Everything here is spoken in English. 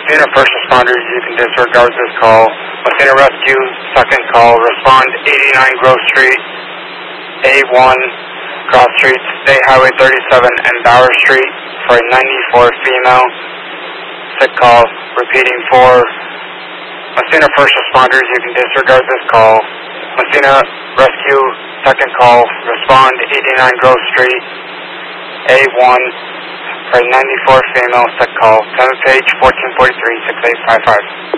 Messina first responders, you can disregard this call. Messina Rescue, second call, respond 89 Grove Street, A1, Cross Streets, State Highway 37 and Bauer Street for a 94 female. Sick call, repeating for Messina first responders, you can disregard this call. Messina Rescue, second call, respond 89 Grove Street, A1, for a 94 female, sick call, 7th page, 1443, 6855.